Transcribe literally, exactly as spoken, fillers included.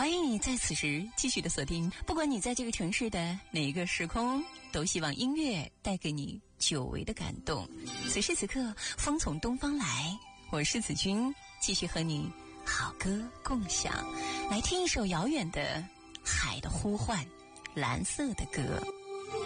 欢迎你在此时继续的锁定，不管你在这个城市的哪一个时空，都希望音乐带给你久违的感动。此时此刻，风从东方来，我是子君，继续和你好歌共享。来听一首遥远的海的呼唤，蓝色的歌。